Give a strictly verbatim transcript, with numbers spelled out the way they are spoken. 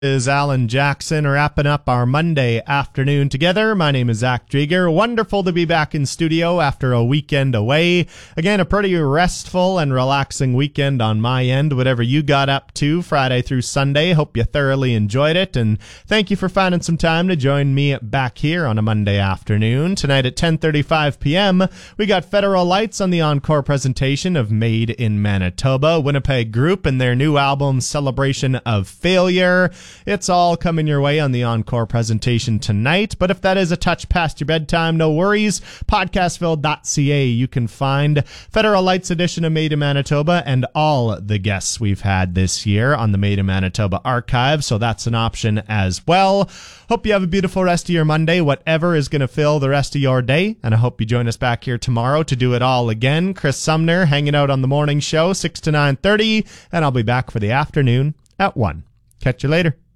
Is Alan Jackson wrapping up our Monday afternoon together. My name is Zach Drieger. Wonderful to be back in studio after a weekend away. Again, a pretty restful and relaxing weekend on my end, whatever you got up to Friday through Sunday. Hope you thoroughly enjoyed it, and thank you for finding some time to join me back here on a Monday afternoon. Tonight at ten thirty-five p.m., we got Federal Lights on the encore presentation of Made in Manitoba, Winnipeg group, and their new album, Celebration of Failure. It's all coming your way on the encore presentation tonight, but if that is a touch past your bedtime, no worries. podcastville dot c a, you can find Federal Lights edition of Made in Manitoba and all the guests we've had this year on the Made in Manitoba archive, so that's an option as well. Hope you have a beautiful rest of your Monday, whatever is going to fill the rest of your day, and I hope you join us back here tomorrow to do it all again. Chris Sumner hanging out on the morning show, six to nine thirty, and I'll be back for the afternoon at one. Catch you later.